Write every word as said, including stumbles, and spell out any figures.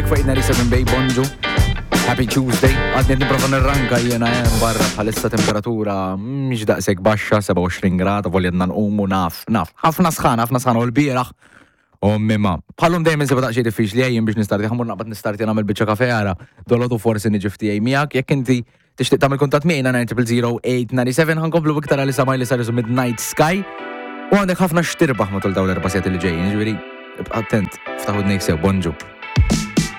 fuq eight ninety-seven Bay Bonġu. Happy Tuesday. Għadni niprofa nirranka jena jem barra bħalissa temperatura mhix daqshekk baxxa, seven u twenty grad, voljedna nqumu naf, naf. Ħafna sħan, ħafna sħan u l-bieraħ. U mimma, bħallum dejjem seba daqsxejn diffiċli ejjin biex nistarti, ħammur naqbad nistarti nagħmel biċċa kafè ara, dolotu forsi niġi ftiegħi miegħek, jekk inti tixtieq tagħmel kuntatt miegħna nine zero zero eight nine seven ħankomplu biktar għal samaj li sar Midnight Sky. U għandek ħafna xtirbaħ matul dawn l-erba' sigħat li ġejjin, jiġifieri attent, ftaħu d-nejk sew, bonġu.